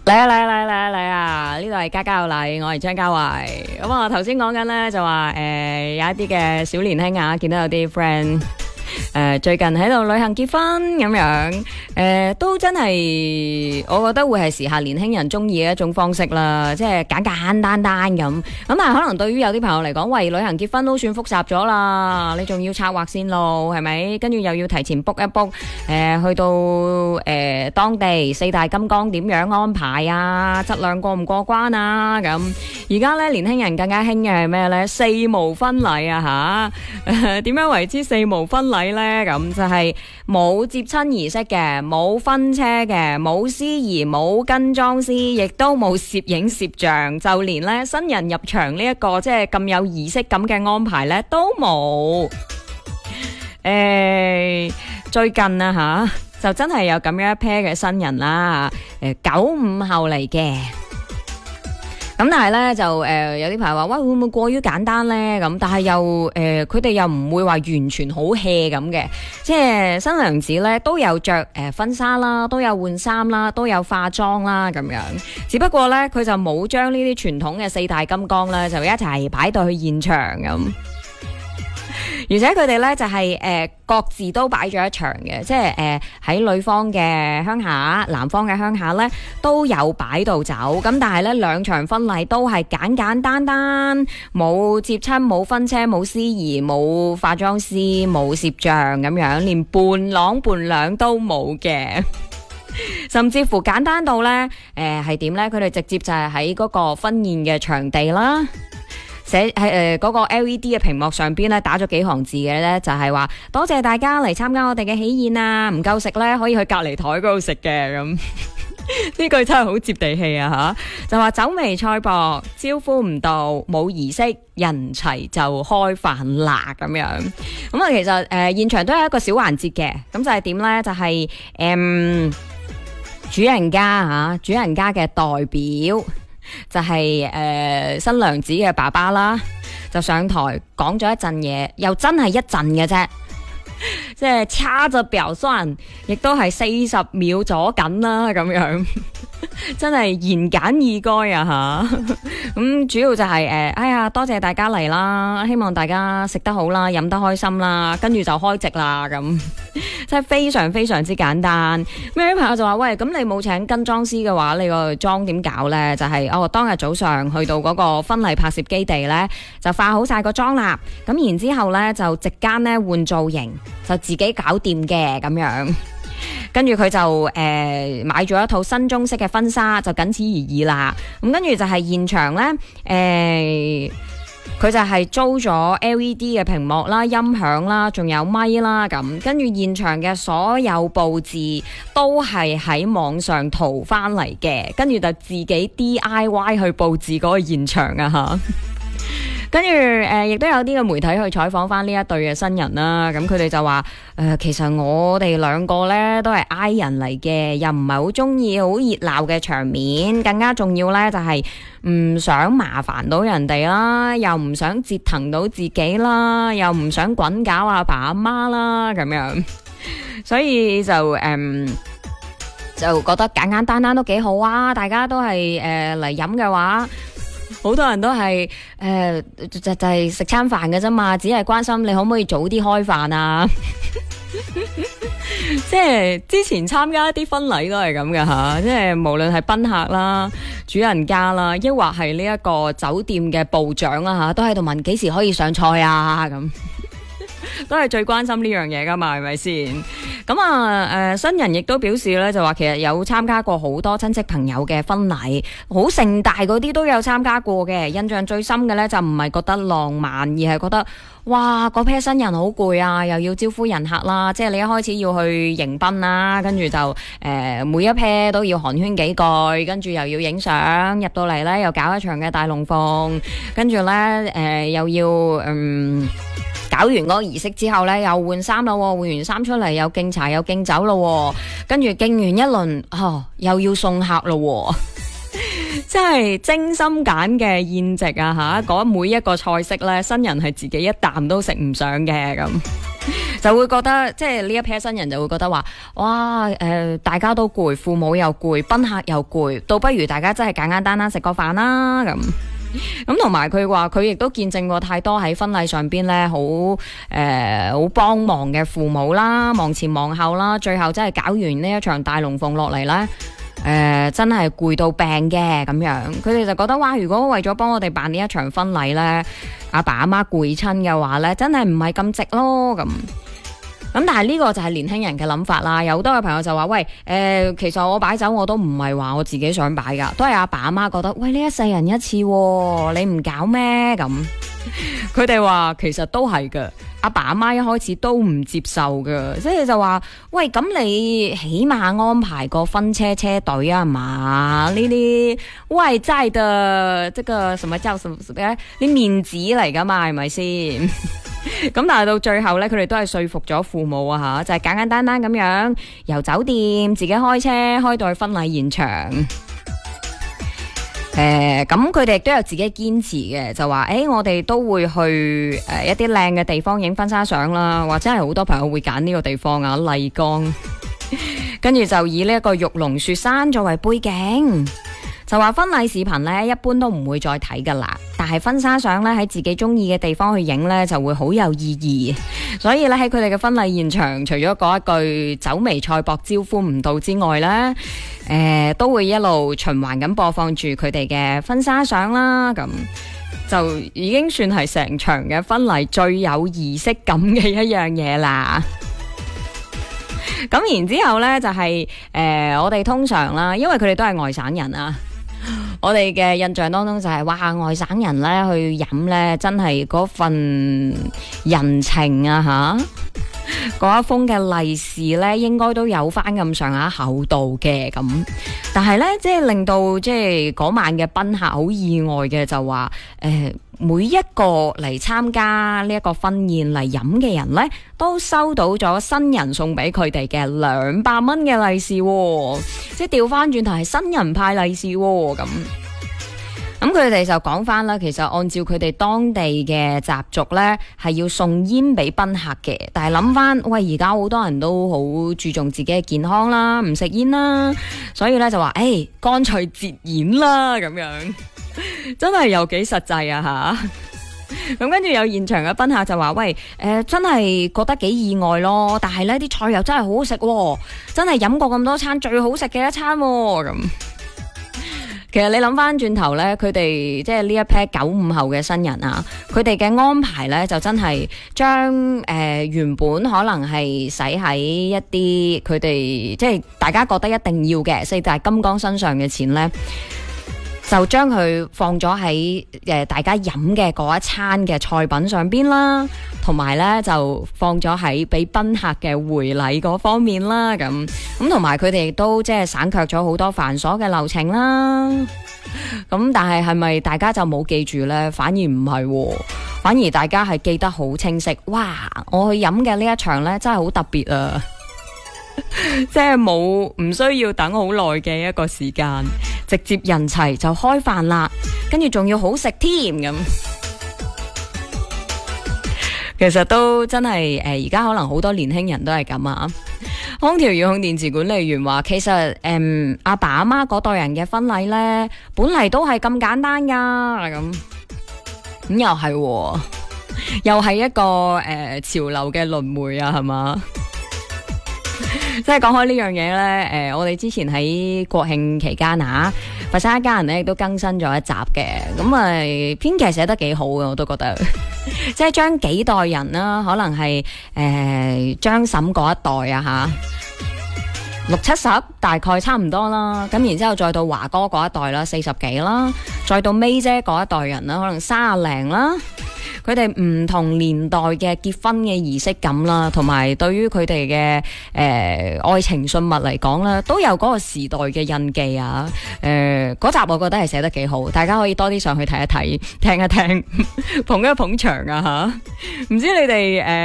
嚟啊嚟啊嚟啊嚟啊嚟啊！呢度係家家有禮，我係張家慧。咁我頭先講緊咧就話有一啲嘅小年輕啊，見到有啲 friend 最近喺度旅行結婚咁樣，都真係我覺得會係時下年輕人中意嘅一種方式啦，即係簡簡單單咁。咁但係可能對於有啲朋友嚟講，喂，旅行結婚都算複雜咗啦，你仲要策劃線路係咪？跟住又要提前 book 一 book，去到當地四大金剛點樣安排啊，質量過唔過關啊咁。而家咧年輕人更加興嘅係咩咧？四無婚禮啊吓，點樣為之四無婚禮咧？咁就係冇接親儀式嘅，冇婚車嘅，冇司儀，冇跟妝師，亦都冇攝影攝像，就連咧新人入場呢一個即係咁有儀式感嘅安排咧都冇。最近啊吓，就真係有咁樣一 pair 嘅新人啦，95後嚟嘅。咁但係咧就有啲朋友話，喂，會唔會過於簡單咧？咁但係又佢哋又唔會話完全好 hea 咁嘅，即係新娘子咧都有着婚紗啦，都有換衫啦，都有化妝啦咁樣。只不過咧佢就冇將呢啲傳統嘅四大金剛咧就一齊擺到去現場咁。而且佢哋咧就係各自都擺咗一場嘅，即係喺女方嘅鄉下、男方嘅鄉下咧都有擺到走。咁但係咧兩場婚禮都係簡簡單單，冇接親、冇婚車、冇司儀、冇化妝師、冇攝像咁樣，連伴郎伴娘都冇嘅。甚至乎簡單到咧係點咧？佢哋直接就係喺嗰個婚宴嘅場地啦。寫喺嗰個 LED 嘅屏幕上邊咧打咗幾行字嘅咧，就係話多謝大家嚟參加我哋嘅喜宴啊！唔夠食咧可以去隔離台嗰度食嘅咁。呢句真係好接地氣啊吓！就話酒微菜薄，招呼唔到，冇儀式，人齊就開飯啦咁樣。咁啊，其實現場都有一個小環節嘅，咁就係點咧？就係主人家主人家嘅代表。就係新娘子嘅爸爸啦，就上台講咗一陣嘢，又真係一陣嘅啫，即係掐着表算，亦都係40秒左緊啦咁樣，真係言簡意賅啊吓。咁主要就係哎呀，多謝大家嚟啦，希望大家食得好啦，飲得開心啦，跟住就開席啦咁。真係非常非常之簡單。咩朋友就話，喂，咁你冇請跟妝師嘅話，你個妝點搞呢？就係當日早上去到嗰個婚禮拍攝基地呢，就化好晒個妝啦。咁然之後呢，就席間呢換造型，就自己搞掂嘅咁樣。跟住佢就買咗一套新中式嘅婚紗，就僅此而已啦。咁跟住就係現場呢。佢就係租咗 LED 嘅屏幕啦、音響啦，仲有咪啦咁，跟住現場嘅所有佈置都係喺網上淘翻嚟嘅，跟住就自己 DIY 去佈置嗰個現場啊吓。跟住亦都有啲嘅媒體去採訪翻呢一對嘅新人啦，咁佢哋就話其實我哋兩個呢都係 I 人嚟嘅，又唔係好中意好熱鬧嘅場面，更加重要呢就係唔想麻煩到人哋啦，又唔想折騰到自己啦，又唔想滾搞阿爸阿媽啦咁樣，所以就就覺得簡簡單單都幾好啊！大家都係嚟飲嘅話。好多人都係就係食餐飯嘅啫嘛，只係關心你可唔可以早啲開飯啊。即係之前參加一啲婚禮都係咁嘅吓，即係無論係賓客啦、主人家啦，抑或係呢一個酒店嘅部長啦吓，都喺度問幾時可以上菜啊咁。都係最關心呢樣嘢噶嘛，係咪先？咁啊，新人亦都表示咧，就話其實有參加過好多親戚朋友嘅婚禮，好盛大嗰啲都有參加過嘅。印象最深嘅咧，就唔係覺得浪漫，而係覺得哇，嗰批新人好攰啊，又要招呼人客啦，即係你一開始要去迎賓啦，跟住就每一批都要寒暄幾句，跟住又要影相，入到嚟咧又搞一場嘅大龍鳳，跟住咧又要搞完嗰個儀式之後呢，又換衫啦，換完衫出嚟又敬茶又敬酒啦，跟住敬完一輪，又要送客啦，真係精心揀嘅宴席啊吓！嗰每一個菜式呢，新人係自己一啖都食唔上嘅咁。 就會覺得即係呢一批新人就會覺得話，哇大家都攰，父母又攰，賓客又攰，倒不如大家真係簡簡單單食個飯啦咁。咁同埋佢話佢亦都見證過太多喺婚禮上邊咧好幫忙嘅父母啦，忙前忙後啦，最後真係搞完呢一場大龍鳳落嚟咧，真係攰到病嘅咁樣。佢哋就覺得哇，如果為咗幫我哋辦呢一場婚禮咧，阿爸阿媽攰親嘅話咧，真係唔係咁值咯咁。咁但係呢個就係年輕人嘅諗法啦，有好多嘅朋友就話喂，其實我擺酒我都唔係話我自己想擺噶，都係阿爸阿媽覺得喂，呢一世人一次，你唔搞咩咁？佢哋話其實都係噶，阿爸阿媽一開始都唔接受噶，所以就話喂，咁你起碼安排個婚車車隊啊嘛？呢啲外在的這個什麼叫什麼啲面子嚟噶嘛，係咪先？咁但係到最後咧，佢哋都係說服咗父母啊吓，就係簡簡單單咁樣由酒店自己開車開到去婚禮現場。咁佢哋都有自己堅持嘅，就話我哋都會去一啲靚嘅地方影婚紗相啦，或者係好多朋友會揀呢個地方啊，麗江，跟住就以呢一個玉龍雪山作為背景。就話婚禮視頻咧，一般都唔會再睇噶啦。但係婚紗相咧，喺自己中意嘅地方去影咧，就會好有意義。所以咧，喺佢哋嘅婚禮現場，除咗嗰一句酒眉菜薄招呼唔到之外咧，都會一路循環咁播放住佢哋嘅婚紗相啦。咁就已經算係成場嘅婚禮最有儀式感嘅一樣嘢啦。咁然之後咧，就係我哋通常啦，因為佢哋都係外省人啊。我哋嘅印象當中就係哇，外省人咧去飲咧，真係嗰份人情啊吓，嗰一封嘅利是咧，應該都有翻咁上下厚度嘅咁。但係咧，即係令到即係嗰晚嘅賓客好意外嘅就話，每一個嚟參加呢一個婚宴嚟飲嘅人咧，都收到咗新人送俾佢哋嘅200蚊嘅利是，即係調翻轉頭係新人派利是咁。咁佢哋就講翻啦，其實按照佢哋當地嘅習俗咧，係要送煙俾賓客嘅。但係諗翻，喂，而家好多人都好注重自己嘅健康啦，唔食煙啦，所以咧就話，乾脆節煙啦咁樣。真係有幾實際啊吓！咁跟住有現場嘅賓客就話喂，真係覺得幾意外咯，但係呢啲菜又真係好好食，真係飲過咁多餐最好食嘅一餐咁。其實你諗翻轉頭呢，佢哋即係呢一批95後嘅新人啊，佢哋嘅安排呢，就真係將原本可能係使喺一啲佢哋即係大家覺得一定要嘅四大金剛身上嘅錢呢，就將佢放咗喺大家飲嘅嗰一餐嘅菜品上邊啦，同埋咧就放咗喺俾賓客嘅回禮嗰方面啦，咁同埋佢哋亦都即係省卻咗好多繁瑣嘅流程啦。咁但係咪大家就冇記住呢？反而唔係，反而大家係記得好清晰。哇！我去飲嘅呢一場呢，真係好特別啊！即係唔需要等好耐嘅一個時間，直接人齊就開飯啦，跟住仲要好食添咁。其實都真係而家可能好多年輕人都係咁啊。空調遙控電池管理員話，其實阿爸阿媽嗰代人嘅婚禮呢，本嚟都係咁簡單噶咁又係，又係一個潮流嘅輪迴啊，係嘛？即係講開呢樣嘢呢，我哋之前喺國慶期間佛山一家人呢亦都更新咗一集嘅，咁編劇寫得幾好嘅，我都覺得，即係將幾代人啦，可能係張嬸嗰一代啊吓，60、70大概差唔多啦，咁然之後再到華哥嗰一代啦，40幾啦，再到 May 姐嗰一代人啦，可能30零啦。佢哋唔同年代嘅結婚嘅儀式感啦，同埋對於佢哋嘅愛情信物嚟講啦，都有嗰個時代嘅印記啊！嗰集我覺得係寫得幾好，大家可以多啲上去睇一睇、聽一聽、捧一捧場啊吓！唔知你哋